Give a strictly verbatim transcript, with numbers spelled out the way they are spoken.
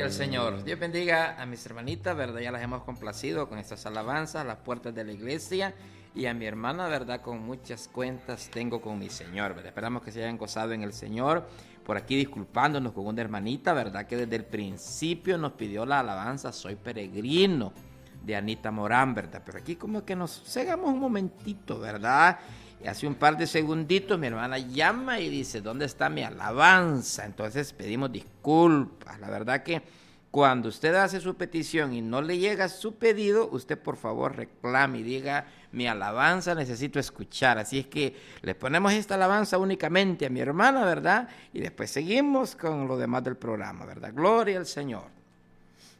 al Señor. Dios bendiga a mis hermanitas, ¿verdad? Ya las hemos complacido con estas alabanzas a las puertas de la iglesia. Y a mi hermana, ¿verdad? Con muchas cuentas tengo con mi Señor, ¿verdad? Esperamos que se hayan gozado en el Señor. Por aquí disculpándonos con una hermanita, ¿verdad? Que desde el principio nos pidió la alabanza Soy Peregrino, de Anita Morán, ¿verdad? Pero aquí como que nos cegamos un momentito, ¿verdad? Y hace un par de segunditos mi hermana llama y dice, ¿dónde está mi alabanza? Entonces pedimos disculpas. La verdad que cuando usted hace su petición y no le llega su pedido, usted por favor reclame y diga, mi alabanza necesito escuchar. Así es que le ponemos esta alabanza únicamente a mi hermana, ¿verdad? Y después seguimos con lo demás del programa, ¿verdad? Gloria al Señor.